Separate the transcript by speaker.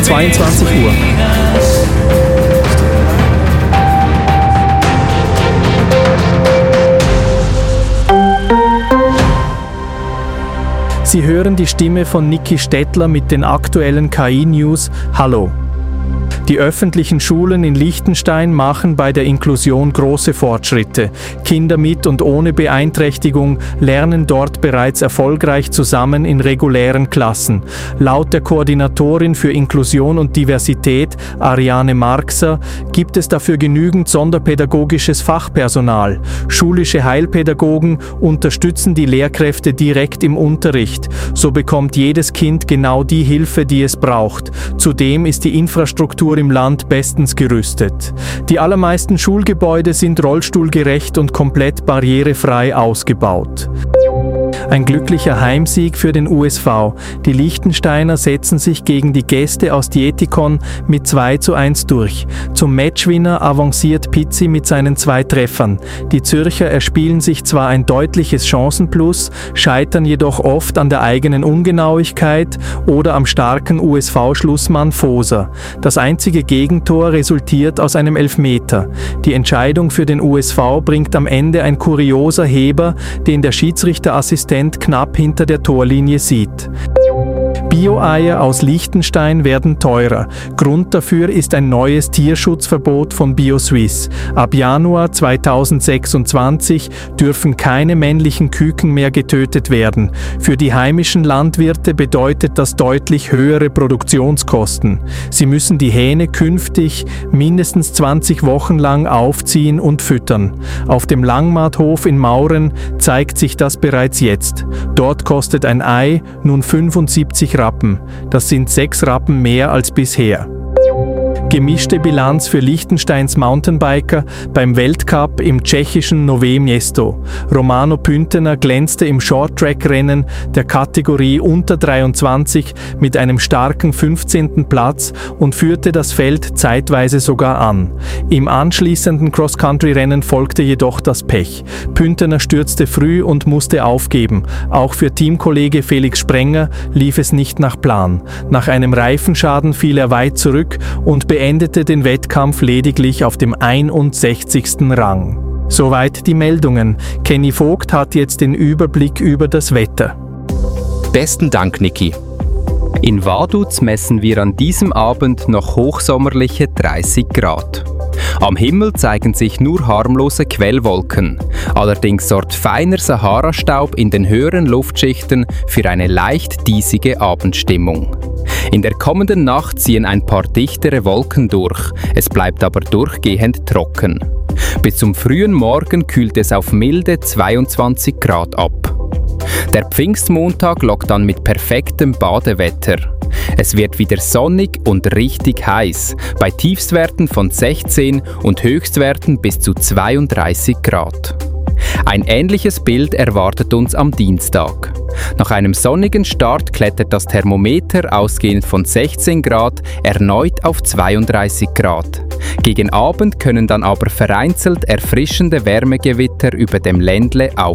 Speaker 1: 22 Uhr. Sie hören die Stimme von Niki Stettler mit den aktuellen KI-News. Hallo! Die öffentlichen Schulen in Liechtenstein machen bei der Inklusion große Fortschritte. Kinder mit und ohne Beeinträchtigung lernen dort bereits erfolgreich zusammen in regulären Klassen. Laut der Koordinatorin für Inklusion und Diversität, Ariane Marxer, gibt es dafür genügend sonderpädagogisches Fachpersonal. Schulische Heilpädagogen unterstützen die Lehrkräfte direkt im Unterricht. So bekommt jedes Kind genau die Hilfe, die es braucht. Zudem ist die Infrastruktur im Land bestens gerüstet. Die allermeisten Schulgebäude sind rollstuhlgerecht und komplett barrierefrei ausgebaut. Ein glücklicher Heimsieg für den USV. Die Liechtensteiner setzen sich gegen die Gäste aus Dietikon mit 2:1 durch. Zum Matchwinner avanciert Pizzi mit seinen 2 Treffern. Die Zürcher erspielen sich zwar ein deutliches Chancenplus, scheitern jedoch oft an der eigenen Ungenauigkeit oder am starken USV-Schlussmann Foser. Das einzige Gegentor resultiert aus einem Elfmeter. Die Entscheidung für den USV bringt am Ende ein kurioser Heber, den der Schiedsrichterassistent knapp hinter der Torlinie sieht. Bio-Eier aus Liechtenstein werden teurer. Grund dafür ist ein neues Tierschutzverbot von BioSwiss. Ab Januar 2026 dürfen keine männlichen Küken mehr getötet werden. Für die heimischen Landwirte bedeutet das deutlich höhere Produktionskosten. Sie müssen die Hähne künftig mindestens 20 Wochen lang aufziehen und füttern. Auf dem Langmarthof in Mauren zeigt sich das bereits jetzt. Dort kostet ein Ei nun 75 Rappen. Das sind 6 Rappen mehr als bisher. Gemischte Bilanz für Liechtensteins Mountainbiker beim Weltcup im tschechischen Nové Město. Romano Püntener glänzte im Short-Track-Rennen der Kategorie unter 23 mit einem starken 15. Platz und führte das Feld zeitweise sogar an. Im anschließenden Cross-Country-Rennen folgte jedoch das Pech. Püntener stürzte früh und musste aufgeben. Auch für Teamkollege Felix Sprenger lief es nicht nach Plan. Nach einem Reifenschaden fiel er weit zurück und beendete den Wettkampf lediglich auf dem 61. Rang. Soweit die Meldungen. Kenny Vogt hat jetzt den Überblick über das Wetter.
Speaker 2: Besten Dank, Niki. In Vaduz messen wir an diesem Abend noch hochsommerliche 30 Grad. Am Himmel zeigen sich nur harmlose Quellwolken. Allerdings sorgt feiner Sahara-Staub in den höheren Luftschichten für eine leicht diesige Abendstimmung. In der kommenden Nacht ziehen ein paar dichtere Wolken durch, es bleibt aber durchgehend trocken. Bis zum frühen Morgen kühlt es auf milde 22 Grad ab. Der Pfingstmontag lockt dann mit perfektem Badewetter. Es wird wieder sonnig und richtig heiß, bei Tiefstwerten von 16 und Höchstwerten bis zu 32 Grad. Ein ähnliches Bild erwartet uns am Dienstag. Nach einem sonnigen Start klettert das Thermometer ausgehend von 16 Grad erneut auf 32 Grad. Gegen Abend können dann aber vereinzelt erfrischende Wärmegewitter über dem Ländle aufziehen.